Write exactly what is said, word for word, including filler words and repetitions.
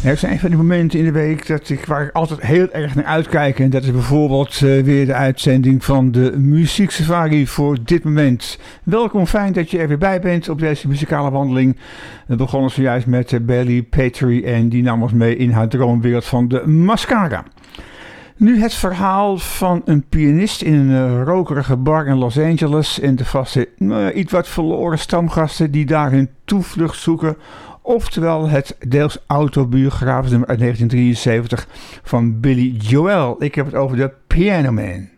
Er zijn van die momenten in de week dat ik, waar ik altijd heel erg naar uitkijk. En dat is bijvoorbeeld uh, weer de uitzending van de Muziek Safari voor dit moment. Welkom, fijn dat je er weer bij bent op deze muzikale wandeling. We begonnen zojuist met uh, Bailey Petrie en die nam ons mee in haar droomwereld van de Mascara. Nu het verhaal van een pianist in een uh, rokerige bar in Los Angeles en de vaste, uh, iets wat verloren stamgasten die daar hun toevlucht zoeken. Oftewel het deels autobiografisch nummer uit negentien drieënzeventig van Billy Joel. Ik heb het over de Piano Man.